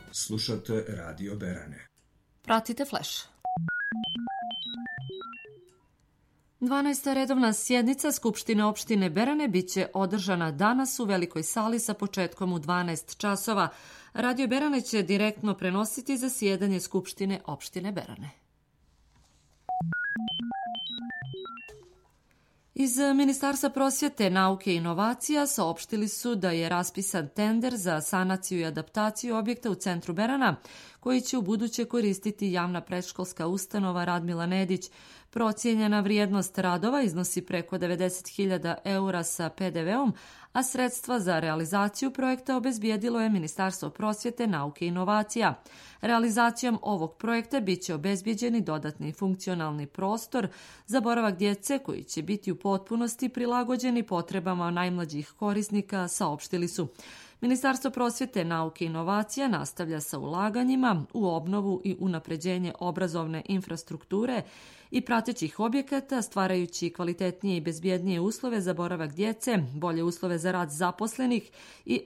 Slušate Radio Berane. Pratite Flash. 12. redovna sjednica Skupštine opštine Berane biće održana danas u velikoj sali sa početkom u 12 časova. Radio Berane će direktno prenositi zasjedanje Skupštine opštine Berane. Iz Ministarstva prosvjete, nauke i inovacija saopštili su da je raspisan tender za sanaciju i adaptaciju objekta u centru Berana, koji će ubuduće koristiti javna predškolska ustanova Radmila Nedić. Procijenjena vrijednost radova iznosi preko 90.000 eura sa PDV-om, a sredstva za realizaciju projekta obezbijedilo je Ministarstvo prosvjete, nauke i inovacija. Realizacijom ovog projekta biće obezbijeđeni dodatni funkcionalni prostor za boravak djece koji će biti u potpunosti prilagođeni potrebama najmlađih korisnika, saopštili su. Ministarstvo prosvjete, nauke i inovacija nastavlja sa ulaganjima u obnovu i unapređenje obrazovne infrastrukture i pratećih objekata, stvarajući kvalitetnije i bezbjednije uslove za boravak djece, bolje uslove za rad zaposlenih i